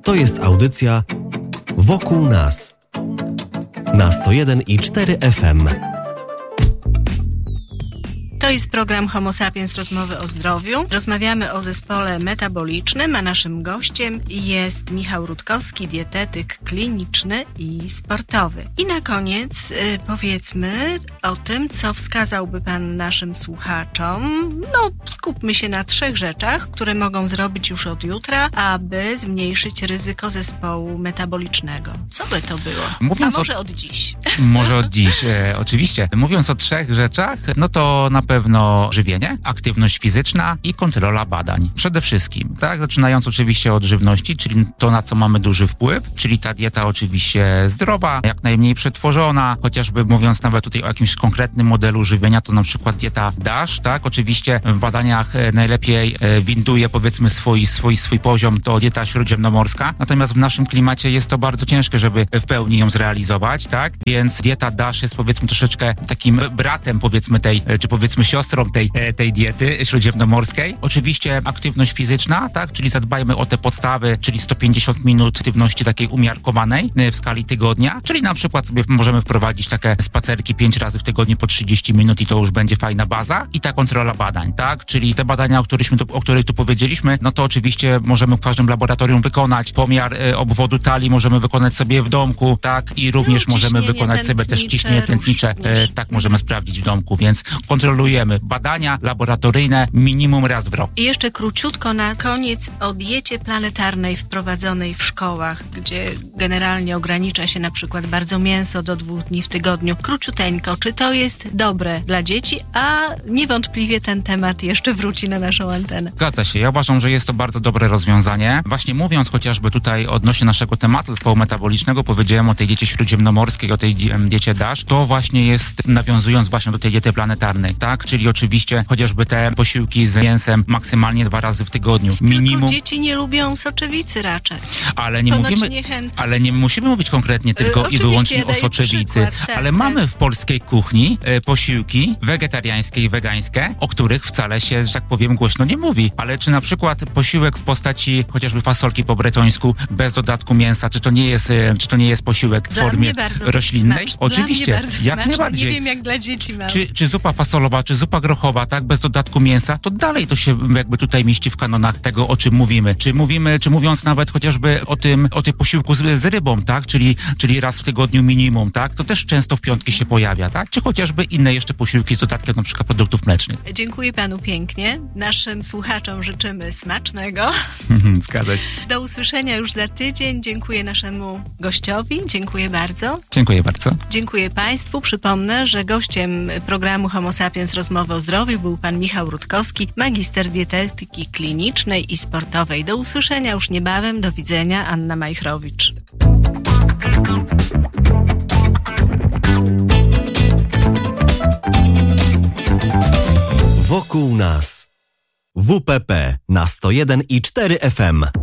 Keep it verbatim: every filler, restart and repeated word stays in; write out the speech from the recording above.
To jest audycja Wokół nas na sto jeden i cztery F M. To jest program Homo Sapiens, rozmowy o zdrowiu. Rozmawiamy o zespole metabolicznym, a naszym gościem jest Michał Rutkowski, dietetyk kliniczny i sportowy. I na koniec y, powiedzmy o tym, co wskazałby Pan naszym słuchaczom. No, skupmy się na trzech rzeczach, które mogą zrobić już od jutra, aby zmniejszyć ryzyko zespołu metabolicznego. Co by to było? Mówiąc a może o... od dziś? Może od dziś, e, oczywiście. Mówiąc o trzech rzeczach, no to na pewno żywienie, aktywność fizyczna i kontrola badań. Przede wszystkim, tak? Zaczynając oczywiście od żywności, czyli to, na co mamy duży wpływ, czyli ta dieta oczywiście zdrowa, jak najmniej przetworzona, chociażby mówiąc nawet tutaj o jakimś konkretnym modelu żywienia, to na przykład dieta DASH, tak? Oczywiście w badaniach e, najlepiej e, winduje powiedzmy swój, swój, swój poziom to dieta śródziemnomorska, natomiast w naszym klimacie jest to bardzo ciężkie, żeby w pełni ją zrealizować, tak? Więc dieta DASH jest powiedzmy troszeczkę takim bratem powiedzmy tej, czy powiedzmy siostrą tej, tej diety śródziemnomorskiej. Oczywiście aktywność fizyczna, tak? Czyli zadbajmy o te podstawy, czyli sto pięćdziesiąt minut aktywności takiej umiarkowanej w skali tygodnia, czyli na przykład sobie możemy wprowadzić takie spacerki pięć razy w tygodniu po trzydzieści minut i to już będzie fajna baza. I ta kontrola badań, tak? Czyli te badania, o których, tu, o których tu powiedzieliśmy, no to oczywiście możemy w każdym laboratorium wykonać. Pomiar e, obwodu talii możemy wykonać sobie w domku, tak? I również no, możemy wykonać sobie też ciśnienie tętnicze, e, tak możemy sprawdzić w domku, więc kontrolujemy badania laboratoryjne minimum raz w rok. I jeszcze króciutko na koniec o diecie planetarnej wprowadzonej w szkołach, gdzie generalnie ogranicza się na przykład bardzo mięso do dwóch dni w tygodniu. Króciuteńko, czy to jest dobre dla dzieci? A niewątpliwie ten temat jeszcze wróci na naszą antenę. Zgadza się. Ja uważam, że jest to bardzo dobre rozwiązanie. Właśnie mówiąc chociażby tutaj odnośnie naszego tematu zespołu metabolicznego, powiedziałem o tej diecie śródziemnomorskiej, o tej diecie DASH, to właśnie jest nawiązując właśnie do tej diety planetarnej, tak? Czyli oczywiście chociażby te posiłki z mięsem maksymalnie dwa razy w tygodniu. Minimum. Tylko dzieci nie lubią soczewicy raczej. Ale nie Ponoć mówimy, niechętnie. ale nie musimy mówić konkretnie tylko y, i wyłącznie ja o soczewicy, przykład, tak, ale tak. mamy w polskiej kuchni y, posiłki wegetariańskie i wegańskie, o których wcale się, że tak powiem, głośno nie mówi. Ale czy na przykład posiłek w postaci chociażby fasolki po bretońsku bez dodatku mięsa, czy to nie jest, y, czy to nie jest posiłek w dla formie roślinnej? Smaczny. Oczywiście, jak smaczny. najbardziej. Nie wiem jak dla dzieci mam. Czy, czy zupa fasolowa, czy zupa grochowa, tak, bez dodatku mięsa, to dalej to się jakby tutaj mieści w kanonach tego, o czym mówimy. Czy mówimy, czy mówiąc nawet chociażby o tym, o tym posiłku z, z rybą, tak, czyli, czyli raz w tygodniu minimum, tak, to też często w piątki się pojawia, tak, czy chociażby inne jeszcze posiłki z dodatkiem na przykład produktów mlecznych. Dziękuję panu pięknie. Naszym słuchaczom życzymy smacznego. Zgadza się. Do usłyszenia już za tydzień. Dziękuję naszemu gościowi. Dziękuję bardzo. Dziękuję bardzo. Dziękuję państwu. Przypomnę, że gościem programu Homo Sapiens, rozmowy o zdrowiu był pan Michał Rutkowski, magister dietetyki klinicznej i sportowej. Do usłyszenia już niebawem. Do widzenia. Anna Majchrowicz. Wokół nas. W P P na sto jeden i cztery F M.